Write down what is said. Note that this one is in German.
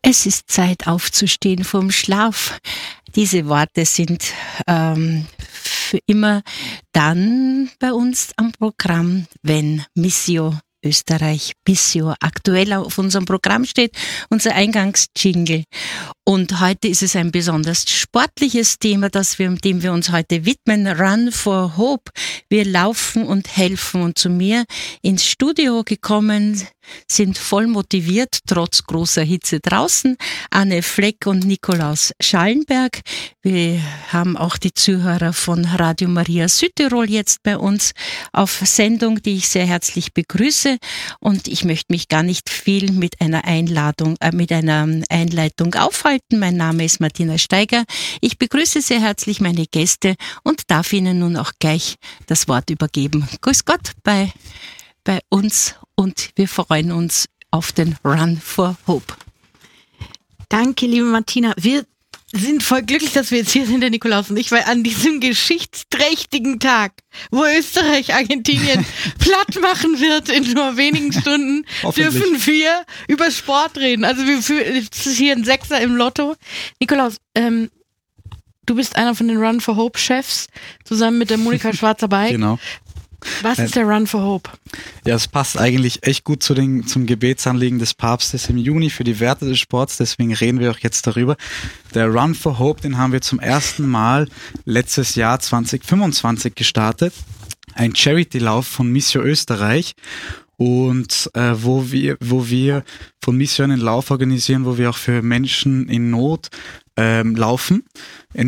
Es ist Zeit aufzustehen vom Schlaf. Diese Worte sind für immer dann bei uns am Programm, wenn Missio Österreich, Missio aktuell auf unserem Programm steht, unser Eingangsjingle. Und heute ist es ein besonders sportliches Thema, dem wir uns heute widmen. Run for Hope. Wir laufen und helfen. Und zu mir ins Studio gekommen sind voll motiviert, trotz großer Hitze draußen, Anne Fleck und Nikolaus Schallenberg. Wir haben auch die Zuhörer von Radio Maria Südtirol jetzt bei uns auf Sendung, die ich sehr herzlich begrüße. Und ich möchte mich gar nicht viel mit einer Einleitung aufhalten. Mein Name ist Martina Steiger. Ich begrüße sehr herzlich meine Gäste und darf Ihnen nun auch gleich das Wort übergeben. Grüß Gott bei uns und wir freuen uns auf den Run for Hope. Danke, liebe Martina. Wir sind voll glücklich, dass wir jetzt hier sind, der Nikolaus und ich, weil an diesem geschichtsträchtigen Tag, wo Österreich Argentinien platt machen wird in nur wenigen Stunden, dürfen wir über Sport reden. Also es ist hier ein Sechser im Lotto. Nikolaus, du bist einer von den Run for Hope Chefs, zusammen mit der Monika Schwarzer-Beig. Genau. Was ist der Run for Hope? Ja, es passt eigentlich echt gut zum Gebetsanliegen des Papstes im Juni für die Werte des Sports, deswegen reden wir auch jetzt darüber. Der Run for Hope, den haben wir zum ersten Mal letztes Jahr 2025 gestartet. Ein Charity-Lauf von Missio Österreich. Und wo wir von Missio einen Lauf organisieren, wo wir auch für Menschen in Not laufen.